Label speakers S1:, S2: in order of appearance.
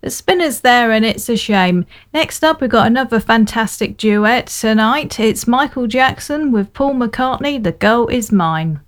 S1: The Spinners there, and It's a Shame. Next up, we've got another fantastic duet tonight. It's Michael Jackson with Paul McCartney, The Girl Is Mine.